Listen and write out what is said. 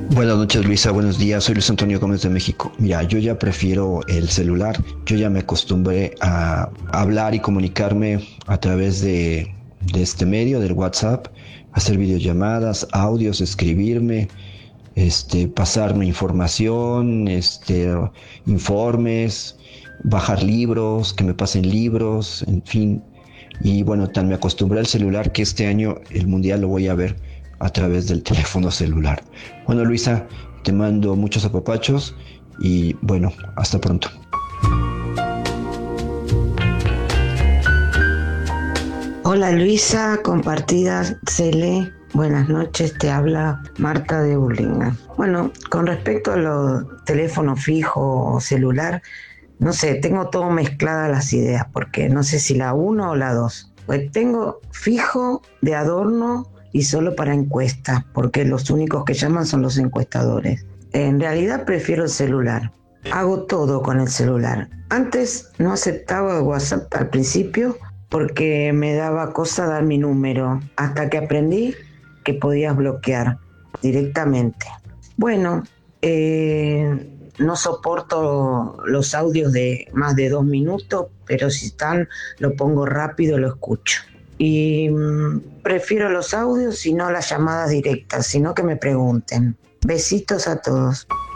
Buenas noches, Luisa. Buenos días. Soy Luis Antonio Gómez de México. Mira, yo ya prefiero el celular. Yo ya me acostumbré a hablar y comunicarme a través de este medio, del WhatsApp, hacer videollamadas, audios, escribirme, pasarme información, informes, bajar libros, que me pasen libros, en fin. Y bueno, tan me acostumbré al celular que este año el mundial lo voy a ver a través del teléfono celular. Bueno, Luisa, te mando muchos apapachos y bueno, hasta pronto. Hola Luisa, compartida Cele. Buenas noches, te habla Marta de Burlingame. Bueno, con respecto a los teléfonos fijo o celular, no sé, tengo todo mezcladas las ideas, porque no sé si la uno o la dos. Pues tengo fijo de adorno y solo para encuestas, porque los únicos que llaman son los encuestadores. En realidad prefiero el celular. Hago todo con el celular. Antes no aceptaba WhatsApp al principio porque me daba cosa dar mi número, hasta que aprendí que podías bloquear directamente. Bueno, no soporto los audios de más de 2 minutos, pero si están, lo pongo rápido, lo escucho. Y prefiero los audios y no las llamadas directas, sino que me pregunten. Besitos a todos.